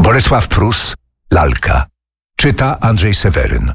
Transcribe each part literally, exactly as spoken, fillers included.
Bolesław Prus, Lalka. Czyta Andrzej Seweryn.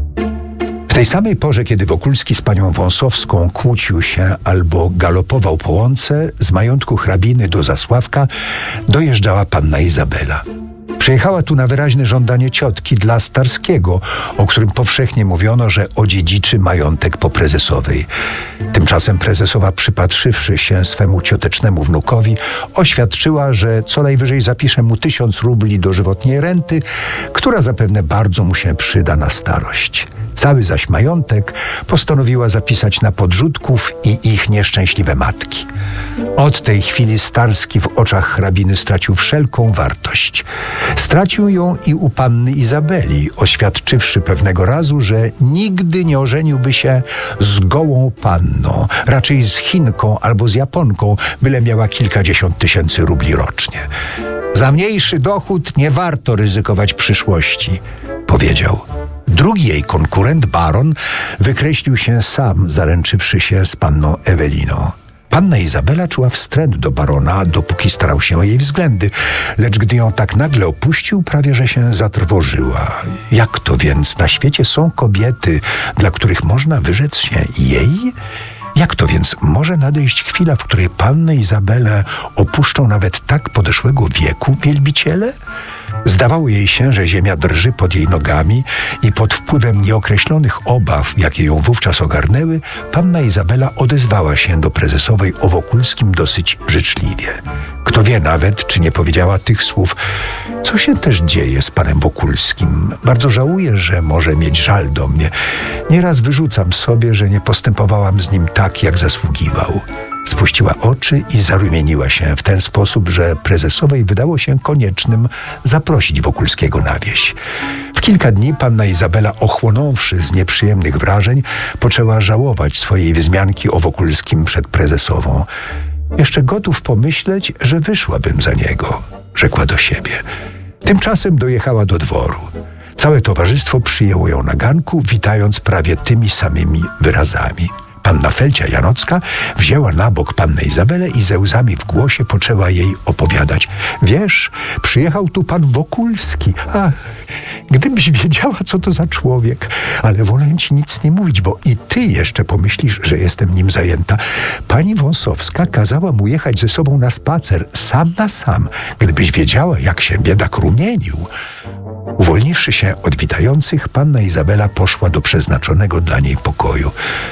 W tej samej porze, kiedy Wokulski z panią Wąsowską kłócił się albo galopował po łące, z majątku hrabiny do Zasławka dojeżdżała panna Izabela. Przyjechała tu na wyraźne żądanie ciotki dla Starskiego, o którym powszechnie mówiono, że odziedziczy majątek po prezesowej. Tymczasem prezesowa, przypatrzywszy się swemu ciotecznemu wnukowi, oświadczyła, że co najwyżej zapisze mu tysiąc rubli dożywotniej renty, która zapewne bardzo mu się przyda na starość. Cały zaś majątek postanowiła zapisać na podrzutków i ich nieszczęśliwe matki. Od tej chwili Starski w oczach hrabiny stracił wszelką wartość. Stracił ją i u panny Izabeli, oświadczywszy pewnego razu, że nigdy nie ożeniłby się z gołą panną, raczej z Chinką albo z Japonką, byle miała kilkadziesiąt tysięcy rubli rocznie. Za mniejszy dochód nie warto ryzykować przyszłości, powiedział. Drugi jej konkurent, baron, wykreślił się sam, zaręczywszy się z panną Eweliną. Panna Izabela czuła wstręt do barona, dopóki starał się o jej względy, lecz gdy ją tak nagle opuścił, prawie że się zatrwożyła. Jak to więc na świecie są kobiety, dla których można wyrzec się jej? Jak to więc może nadejść chwila, w której pannę Izabelę opuszczą nawet tak podeszłego wieku wielbiciele? Zdawało jej się, że ziemia drży pod jej nogami i pod wpływem nieokreślonych obaw, jakie ją wówczas ogarnęły, panna Izabela odezwała się do prezesowej o Wokulskim dosyć życzliwie. Kto wie nawet, czy nie powiedziała tych słów: co się też dzieje z panem Wokulskim? Bardzo żałuję, że może mieć żal do mnie. Nieraz wyrzucam sobie, że nie postępowałam z nim tak, jak zasługiwał. Spuściła oczy i zarumieniła się w ten sposób, że prezesowej wydało się koniecznym zaprosić Wokulskiego na wieś. W kilka dni panna Izabela, ochłonąwszy z nieprzyjemnych wrażeń, poczęła żałować swojej wzmianki o Wokulskim przed prezesową. Jeszcze gotów pomyśleć, że wyszłabym za niego, rzekła do siebie. Tymczasem dojechała do dworu. Całe towarzystwo przyjęło ją na ganku, witając prawie tymi samymi wyrazami. Panna Felcia Janocka wzięła na bok pannę Izabelę i ze łzami w głosie poczęła jej opowiadać. Wiesz, przyjechał tu pan Wokulski. Ach, gdybyś wiedziała, co to za człowiek. Ale wolę ci nic nie mówić, bo i ty jeszcze pomyślisz, że jestem nim zajęta. Pani Wąsowska kazała mu jechać ze sobą na spacer, sam na sam. Gdybyś wiedziała, jak się biedak rumienił. Uwolniwszy się od witających, panna Izabela poszła do przeznaczonego dla niej pokoju.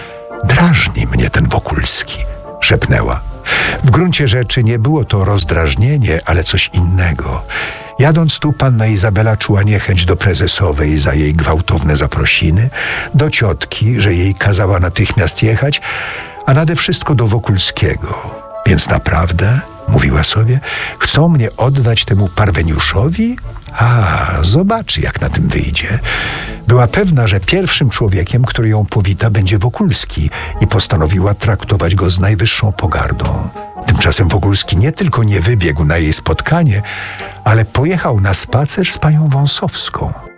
Drażni mnie ten Wokulski, szepnęła. W gruncie rzeczy nie było to rozdrażnienie, ale coś innego. Jadąc tu, panna Izabela czuła niechęć do prezesowej za jej gwałtowne zaprosiny, do ciotki, że jej kazała natychmiast jechać, a nade wszystko do Wokulskiego. Więc naprawdę, mówiła sobie, chcą mnie oddać temu Parweniuszowi? A, zobaczy, jak na tym wyjdzie. Była pewna, że pierwszym człowiekiem, który ją powita, będzie Wokulski i postanowiła traktować go z najwyższą pogardą. Tymczasem Wokulski nie tylko nie wybiegł na jej spotkanie, ale pojechał na spacer z panią Wąsowską.